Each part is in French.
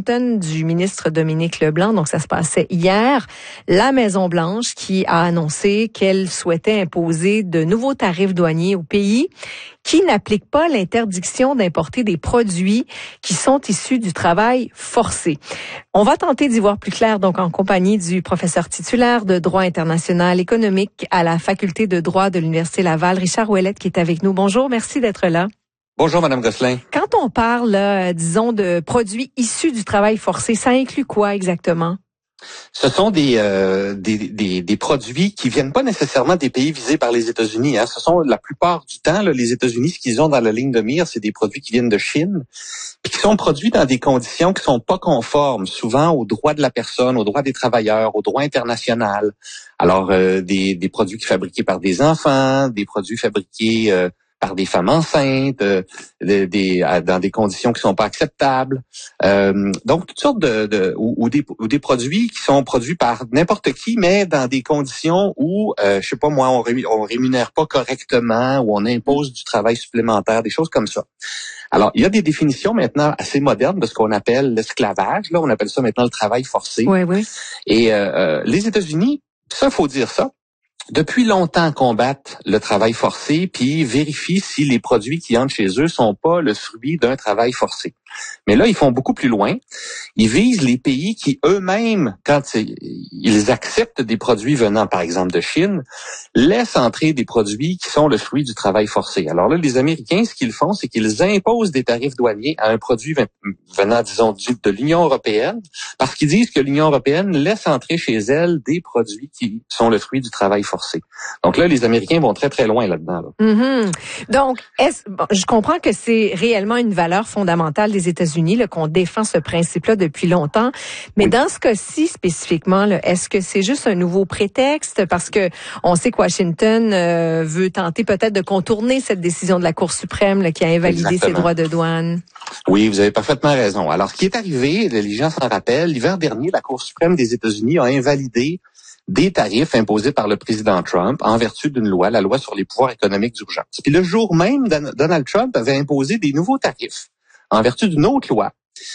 Washington du ministre Dominique Leblanc, donc ça se passait hier, la Maison-Blanche qui a annoncé qu'elle souhaitait imposer de nouveaux tarifs douaniers au pays qui n'appliquent pas l'interdiction d'importer des produits qui sont issus du travail forcé. On va tenter d'y voir plus clair, donc en compagnie du professeur titulaire de droit international économique à la faculté de droit de l'Université Laval, Richard Ouellette, qui est avec nous. Bonjour, merci d'être là. Bonjour, Madame Gosselin. Quand on parle, disons, de produits issus du travail forcé, ça inclut quoi exactement? Ce sont des produits qui viennent pas nécessairement des pays visés par les États-Unis. Hein. Ce sont la plupart du temps, là, les États-Unis, ce qu'ils ont dans la ligne de mire, c'est des produits qui viennent de Chine, puis qui sont produits dans des conditions qui sont pas conformes, souvent aux droits de la personne, aux droits des travailleurs, aux droits international. Alors, des produits fabriqués par des enfants, des produits fabriqués par des femmes enceintes, dans des conditions qui sont pas acceptables. Donc toutes sortes ou des produits qui sont produits par n'importe qui, mais dans des conditions où je sais pas moi, on rémunère pas correctement, ou on impose du travail supplémentaire, des choses comme ça. Alors, il y a des définitions maintenant assez modernes de ce qu'on appelle l'esclavage. Là, on appelle ça maintenant le travail forcé. Oui, oui. Et les États-Unis, ça, faut dire ça, depuis longtemps combattent le travail forcé, puis vérifient si les produits qui entrent chez eux sont pas le fruit d'un travail forcé. Mais là, ils font beaucoup plus loin. Ils visent les pays qui eux-mêmes, quand ils acceptent des produits venant, par exemple, de Chine, laissent entrer des produits qui sont le fruit du travail forcé. Alors là, les Américains, ce qu'ils font, c'est qu'ils imposent des tarifs douaniers à un produit venant, disons, de l'Union européenne, parce qu'ils disent que l'Union européenne laisse entrer chez elle des produits qui sont le fruit du travail forcé. Donc là, les Américains vont très, très loin là-dedans. Là. Mm-hmm. Donc, je comprends que c'est réellement une valeur fondamentale des États-Unis, là, qu'on défend ce principe-là depuis longtemps. Mais oui. Dans ce cas-ci spécifiquement, là, est-ce que c'est juste un nouveau prétexte? Parce que on sait que Washington veut tenter peut-être de contourner cette décision de la Cour suprême là, qui a invalidé ses droits de douane. Oui, vous avez parfaitement raison. Alors, ce qui est arrivé, les gens s'en rappellent, l'hiver dernier, la Cour suprême des États-Unis a invalidé des tarifs imposés par le président Trump en vertu d'une loi, la loi sur les pouvoirs économiques d'urgence. Puis le jour même, Donald Trump avait imposé des nouveaux tarifs en vertu d'une autre loi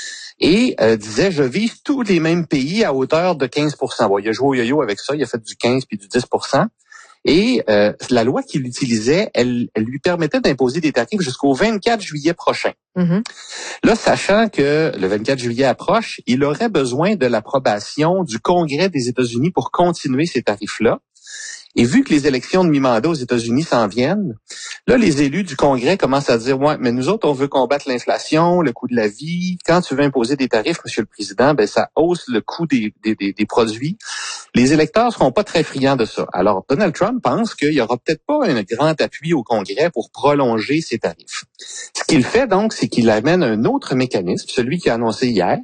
et disait, je vise tous les mêmes pays à hauteur de 15%. Bon, il a joué au yo-yo avec ça, il a fait du 15 puis du 10%. Et la loi qu'il utilisait, elle lui permettait d'imposer des tarifs jusqu'au 24 juillet prochain. Mm-hmm. Là, sachant que le 24 juillet approche, il aurait besoin de l'approbation du Congrès des États-Unis pour continuer ces tarifs-là. Et vu que les élections de mi-mandat aux États-Unis s'en viennent, là, les élus du Congrès commencent à dire, ouais, mais nous autres, on veut combattre l'inflation, le coût de la vie. Quand tu veux imposer des tarifs, Monsieur le Président, ben ça hausse le coût des produits. Les électeurs seront pas très friands de ça. Alors, Donald Trump pense qu'il y aura peut-être pas un grand appui au Congrès pour prolonger ces tarifs. Ce qu'il fait, donc, c'est qu'il amène un autre mécanisme, celui qu'il a annoncé hier.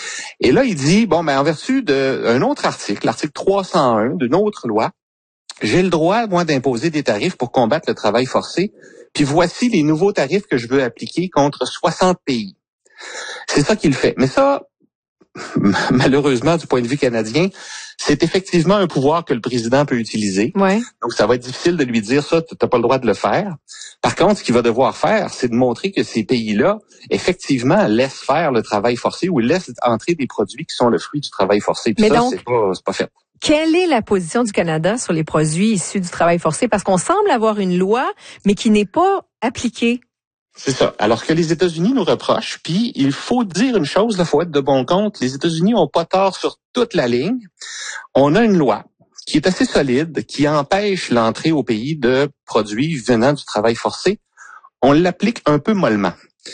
Et là, il dit, bon, ben, en vertu d'un autre article, l'article 301 d'une autre loi, j'ai le droit, moi, d'imposer des tarifs pour combattre le travail forcé. Puis voici les nouveaux tarifs que je veux appliquer contre 60 pays. C'est ça qu'il fait. Mais ça, malheureusement, du point de vue canadien, c'est effectivement un pouvoir que le président peut utiliser. Ouais. Donc, ça va être difficile de lui dire ça, t'as pas le droit de le faire. Par contre, ce qu'il va devoir faire, c'est de montrer que ces pays-là, effectivement, laissent faire le travail forcé ou laissent entrer des produits qui sont le fruit du travail forcé. Puis mais ça, donc, c'est pas fait. Quelle est la position du Canada sur les produits issus du travail forcé? Parce qu'on semble avoir une loi, mais qui n'est pas appliquée. C'est ça. Alors que les États-Unis nous reprochent, puis il faut dire une chose, il faut être de bon compte, les États-Unis ont pas tort sur toute la ligne. On a une loi qui est assez solide, qui empêche l'entrée au pays de produits venant du travail forcé. On l'applique un peu mollement.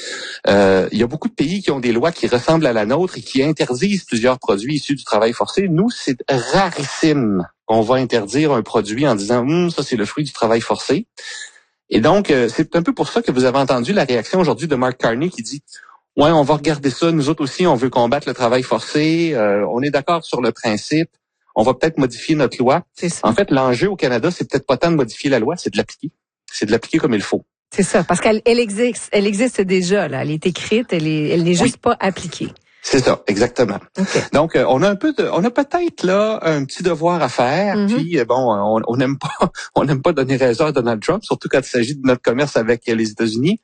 Il y a beaucoup de pays qui ont des lois qui ressemblent à la nôtre et qui interdisent plusieurs produits issus du travail forcé. Nous, c'est rarissime qu'on va interdire un produit en disant ça c'est le fruit du travail forcé. Et donc, c'est un peu pour ça que vous avez entendu la réaction aujourd'hui de Mark Carney qui dit ouais, on va regarder ça, nous autres aussi, on veut combattre le travail forcé, on est d'accord sur le principe, on va peut-être modifier notre loi. En fait, l'enjeu au Canada, c'est peut-être pas tant de modifier la loi, c'est de l'appliquer. C'est de l'appliquer comme il faut. C'est ça, parce qu'elle existe déjà, là. Elle est écrite, elle n'est juste pas appliquée. C'est ça, exactement. Okay. Donc, on a peut-être là un petit devoir à faire. Mm-hmm. Puis bon, on n'aime pas donner raison à Donald Trump, surtout quand il s'agit de notre commerce avec les États-Unis.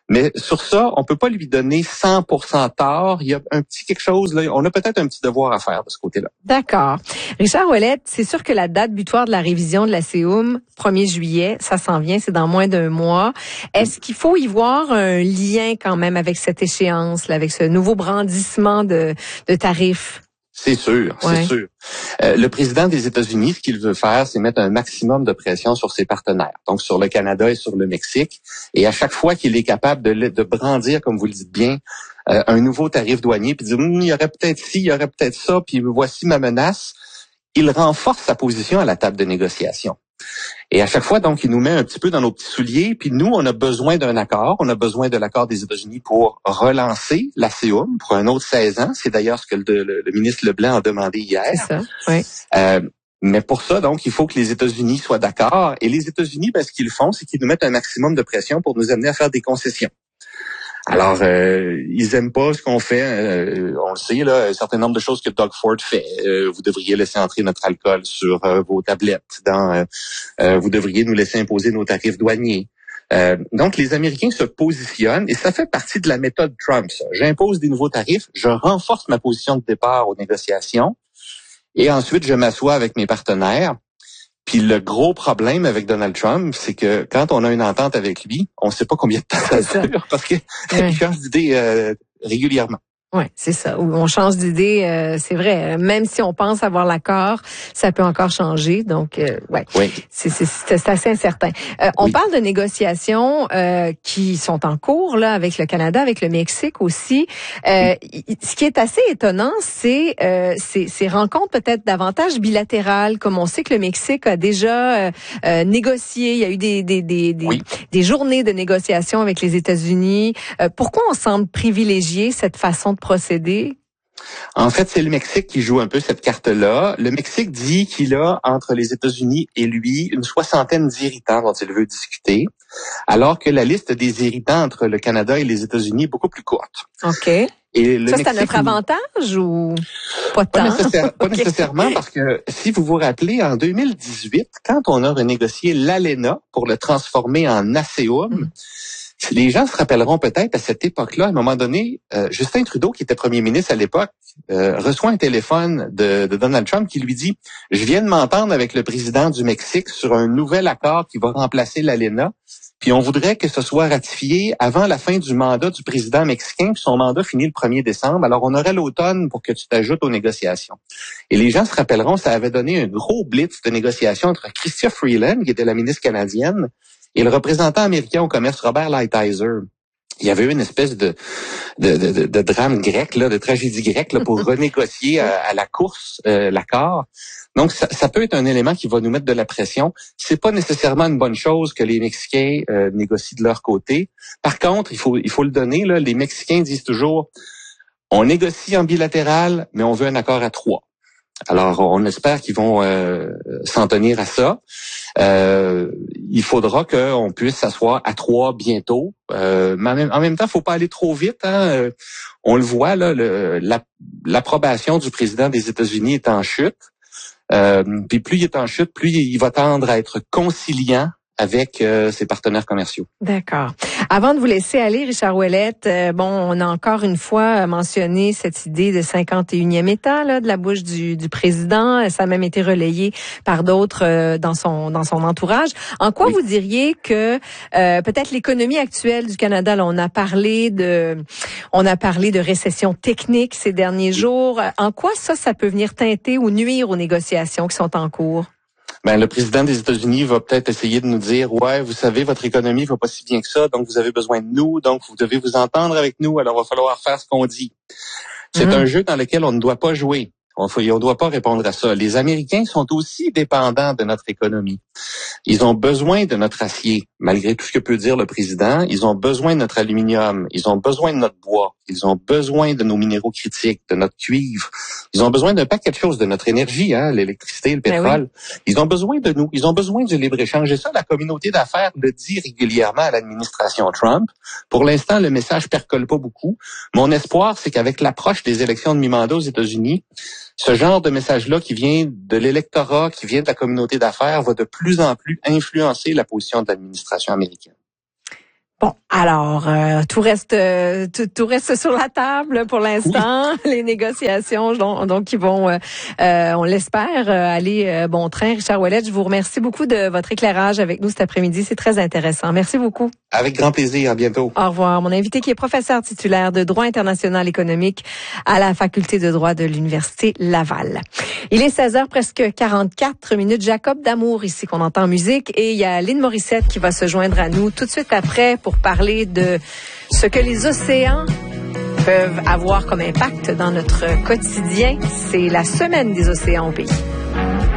Mais sur ça, on peut pas lui donner 100% tort. Il y a un petit quelque chose là. On a peut-être un petit devoir à faire de ce côté-là. D'accord. Richard Ouellette, c'est sûr que la date butoir de la révision de la CEUM, 1er juillet, ça s'en vient, c'est dans moins d'un mois. Est-ce qu'il faut y voir un lien quand même avec cette échéance, là, avec ce nouveau brandissement de tarifs? C'est sûr, c'est sûr. Le président des États-Unis, ce qu'il veut faire, c'est mettre un maximum de pression sur ses partenaires, donc sur le Canada et sur le Mexique. Et à chaque fois qu'il est capable de brandir, comme vous le dites bien, un nouveau tarif douanier, puis dire il y aurait peut-être ci, il y aurait peut-être ça, puis voici ma menace, il renforce sa position à la table de négociation. Et à chaque fois, donc, il nous met un petit peu dans nos petits souliers. Puis nous, on a besoin d'un accord. On a besoin de l'accord des États-Unis pour relancer la CEUM pour un autre 16 ans. C'est d'ailleurs ce que le ministre Leblanc a demandé hier. C'est ça, oui. Mais pour ça, donc, il faut que les États-Unis soient d'accord. Et les États-Unis, ce qu'ils font, c'est qu'ils nous mettent un maximum de pression pour nous amener à faire des concessions. Alors, ils aiment pas ce qu'on fait. On le sait, là, un certain nombre de choses que Doug Ford fait. Vous devriez laisser entrer notre alcool sur vos tablettes. Vous devriez nous laisser imposer nos tarifs douaniers. Donc, les Américains se positionnent et ça fait partie de la méthode Trump. Ça. J'impose des nouveaux tarifs, je renforce ma position de départ aux négociations et ensuite je m'assois avec mes partenaires. Puis le gros problème avec Donald Trump, c'est que quand on a une entente avec lui, on ne sait pas combien de temps ça dure parce qu'il change d'idée régulièrement. Oui, c'est ça. On change d'idée, c'est vrai. Même si on pense avoir l'accord, ça peut encore changer. Donc, ouais, oui. C'est assez incertain. On parle de négociations qui sont en cours là avec le Canada, avec le Mexique aussi. Ce qui est assez étonnant, c'est ces rencontres peut-être davantage bilatérales, comme on sait que le Mexique a déjà négocié. Il y a eu des journées de négociation avec les États-Unis. Pourquoi on semble privilégier cette façon de procéder? En fait, c'est le Mexique qui joue un peu cette carte-là. Le Mexique dit qu'il a, entre les États-Unis et lui, une 60aine d'irritants dont il veut discuter, alors que la liste des irritants entre le Canada et les États-Unis est beaucoup plus courte. OK. Et le c'est à notre avantage ou pas tant? Pas nécessairement, parce que si vous vous rappelez, en 2018, quand on a renégocié l'ALENA pour le transformer en ASEUM, les gens se rappelleront peut-être à cette époque-là, à un moment donné, Justin Trudeau, qui était premier ministre à l'époque, reçoit un téléphone de Donald Trump qui lui dit « Je viens de m'entendre avec le président du Mexique sur un nouvel accord qui va remplacer l'ALENA, puis on voudrait que ce soit ratifié avant la fin du mandat du président mexicain, puis son mandat finit le 1er décembre, alors on aurait l'automne pour que tu t'ajoutes aux négociations. » Et les gens se rappelleront, ça avait donné un gros blitz de négociations entre Chrystia Freeland, qui était la ministre canadienne, et le représentant américain au commerce, Robert Lighthizer. Il y avait eu une espèce de drame grec, là, de tragédie grecque là, pour renégocier à la course l'accord. Donc, ça peut être un élément qui va nous mettre de la pression. C'est pas nécessairement une bonne chose que les Mexicains négocient de leur côté. Par contre, il faut le donner, là, les Mexicains disent toujours, on négocie en bilatéral, mais on veut un accord à 3. Alors, on espère qu'ils vont s'en tenir à ça. Il faudra qu'on puisse s'asseoir à 3 bientôt. Mais en même temps, faut pas aller trop vite. Hein. On le voit, là, l'approbation du président des États-Unis est en chute. Puis plus il est en chute, plus il va tendre à être conciliant avec ses partenaires commerciaux. D'accord. Avant de vous laisser aller, Richard Ouellette, on a encore une fois mentionné cette idée de 51e État là, de la bouche du président. Ça a même été relayé par d'autres dans son entourage. En quoi vous diriez que peut-être l'économie actuelle du Canada, là, on a parlé de récession technique ces derniers jours. En quoi ça peut venir teinter ou nuire aux négociations qui sont en cours? Le président des États-Unis va peut-être essayer de nous dire, ouais, vous savez, votre économie va pas si bien que ça, donc vous avez besoin de nous, donc vous devez vous entendre avec nous, alors il va falloir faire ce qu'on dit. C'est un jeu dans lequel on ne doit pas jouer. On ne doit pas répondre à ça. Les Américains sont aussi dépendants de notre économie. Ils ont besoin de notre acier, malgré tout ce que peut dire le président. Ils ont besoin de notre aluminium. Ils ont besoin de notre bois. Ils ont besoin de nos minéraux critiques, de notre cuivre. Ils ont besoin d'un paquet de choses, de notre énergie, l'électricité, le pétrole. Oui. Ils ont besoin de nous. Ils ont besoin du libre-échange. Et ça, la communauté d'affaires le dit régulièrement à l'administration Trump. Pour l'instant, le message percole pas beaucoup. Mon espoir, c'est qu'avec l'approche des élections de mi-mandat aux États-Unis, ce genre de message-là qui vient de l'électorat, qui vient de la communauté d'affaires, va de plus en plus influencer la position de l'administration américaine. Bon, alors tout reste sur la table pour l'instant. Oui. Les négociations donc qui vont, on l'espère, aller bon train. Richard Ouellet, je vous remercie beaucoup de votre éclairage avec nous cet après-midi. C'est très intéressant. Merci beaucoup. Avec grand plaisir. À bientôt. Au revoir. Mon invité qui est professeur titulaire de droit international économique à la faculté de droit de l'Université Laval. Il est 16h presque 44 minutes. Jacob Damour ici qu'on entend en musique et il y a Lynn Morissette qui va se joindre à nous tout de suite après pour parler de ce que les océans peuvent avoir comme impact dans notre quotidien. C'est la semaine des océans au pays.